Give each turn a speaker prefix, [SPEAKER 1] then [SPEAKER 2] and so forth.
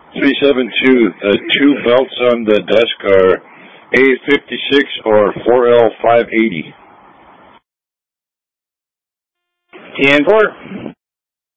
[SPEAKER 1] 372. The two belts on the desk are A56 or 4L580.
[SPEAKER 2] TN4.